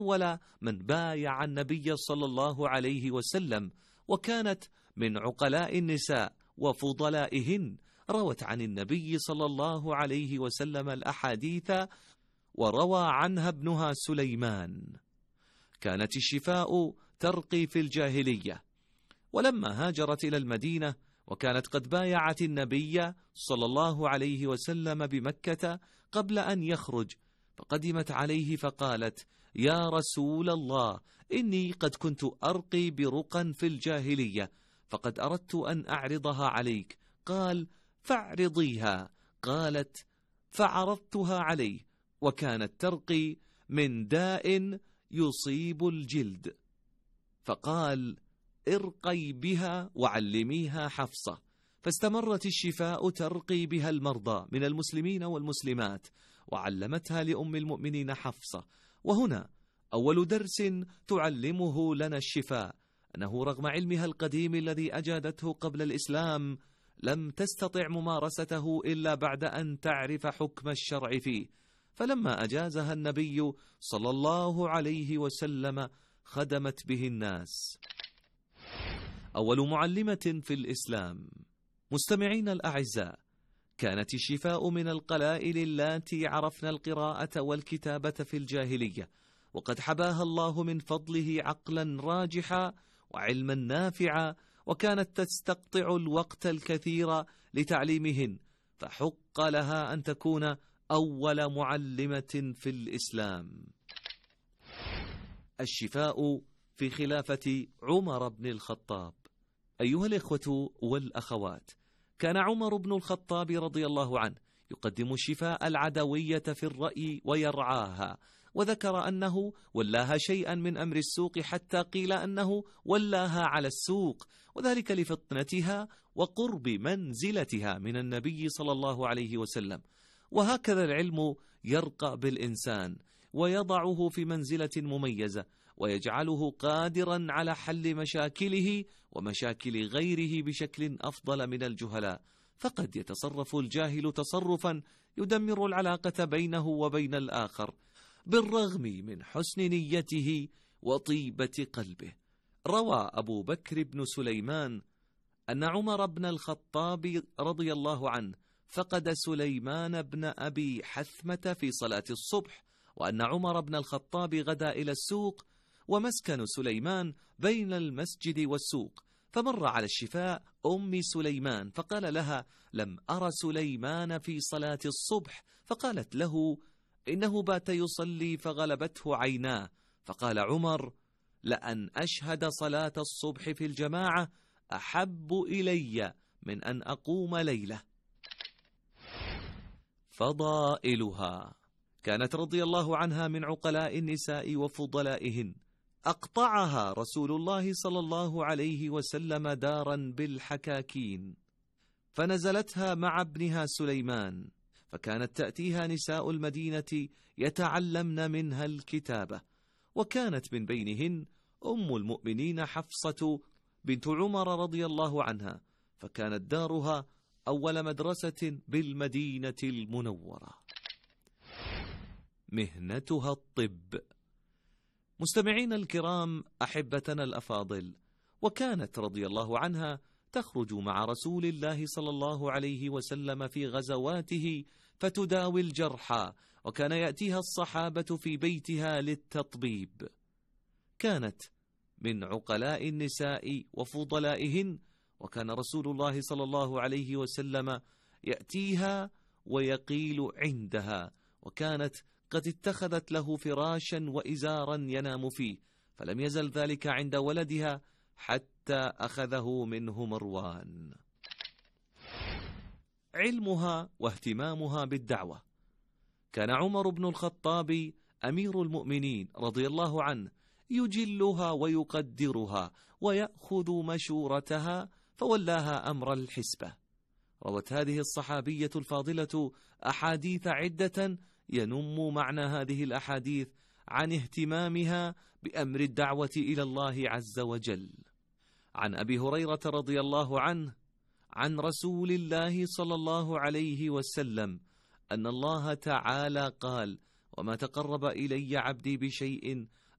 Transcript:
أول من بايع النبي صلى الله عليه وسلم، وكانت من عقلاء النساء وفضلائهن، روت عن النبي صلى الله عليه وسلم الأحاديث، وروى عنها ابنها سليمان. كانت الشفاء ترقي في الجاهلية، ولما هاجرت إلى المدينة وكانت قد بايعت النبي صلى الله عليه وسلم بمكة قبل أن يخرج، فقدمت عليه فقالت: يا رسول الله، إني قد كنت أرقي برقا في الجاهلية، فقد أردت أن أعرضها عليك. قال: فاعرضيها. قالت: فعرضتها عليه، وكانت ترقي من داء يصيب الجلد، فقال: ارقي بها وعلميها حفصة. فاستمرت الشفاء ترقي بها المرضى من المسلمين والمسلمات، وعلمتها لأم المؤمنين حفصة. وهنا أول درس تعلمه لنا الشفاء، أنه رغم علمها القديم الذي أجادته قبل الإسلام، لم تستطع ممارسته إلا بعد أن تعرف حكم الشرع فيه، فلما أجازها النبي صلى الله عليه وسلم خدمت به الناس. أول معلمة في الإسلام. مستمعين الأعزاء، كانت الشفاء من القلائل اللاتي عرفن القراءة والكتابة في الجاهلية، وقد حباها الله من فضله عقلا راجحا وعلما نافعا، وكانت تستقطع الوقت الكثير لتعليمهن، فحق لها أن تكون أول معلمة في الإسلام. الشفاء في خلافة عمر بن الخطاب. أيها الإخوة والأخوات، كان عمر بن الخطاب رضي الله عنه يقدم الشفاء العدوية في الرأي ويرعاها، وذكر أنه ولاها شيئا من أمر السوق، حتى قيل أنه ولاها على السوق، وذلك لفطنتها وقرب منزلتها من النبي صلى الله عليه وسلم. وهكذا العلم يرقى بالإنسان ويضعه في منزلة مميزة، ويجعله قادرا على حل مشاكله ومشاكل غيره بشكل أفضل من الجهلاء، فقد يتصرف الجاهل تصرفا يدمر العلاقة بينه وبين الآخر بالرغم من حسن نيته وطيبة قلبه. روى أبو بكر بن سليمان أن عمر بن الخطاب رضي الله عنه فقد سليمان بن أبي حثمة في صلاة الصبح، وأن عمر بن الخطاب غدا إلى السوق، ومسكن سليمان بين المسجد والسوق، فمر على الشفاء أم سليمان فقال لها: لم أر سليمان في صلاة الصبح. فقالت له: إنه بات يصلي فغلبته عيناه. فقال عمر: لأن أشهد صلاة الصبح في الجماعة أحب إلي من أن أقوم ليلة. فضائلها. كانت رضي الله عنها من عقلاء النساء وفضلائهن، أقطعها رسول الله صلى الله عليه وسلم دارا بالحكاكين، فنزلتها مع ابنها سليمان، فكانت تأتيها نساء المدينة يتعلمن منها الكتابة، وكانت من بينهن أم المؤمنين حفصة بنت عمر رضي الله عنها، فكانت دارها أول مدرسة بالمدينة المنورة. مهنتها الطب. مستمعين الكرام، أحبتنا الأفاضل، وكانت رضي الله عنها تخرج مع رسول الله صلى الله عليه وسلم في غزواته فتداوي الجرحى، وكان يأتيها الصحابة في بيتها للتطبيب. كانت من عقلاء النساء وفضلائهن، وكان رسول الله صلى الله عليه وسلم يأتيها ويقيل عندها، وكانت قد اتخذت له فراشا وإزارا ينام فيه، فلم يزل ذلك عند ولدها حتى أخذه منه مروان. علمها واهتمامها بالدعوة. كان عمر بن الخطاب أمير المؤمنين رضي الله عنه يجلها ويقدرها ويأخذ مشورتها، فولاها أمر الحسبة. روت هذه الصحابية الفاضلة أحاديث عدة ينم معنى هذه الأحاديث عن اهتمامها بأمر الدعوة إلى الله عز وجل. عن أبي هريرة رضي الله عنه عن رسول الله صلى الله عليه وسلم أن الله تعالى قال: وما تقرب إلي عبدي بشيء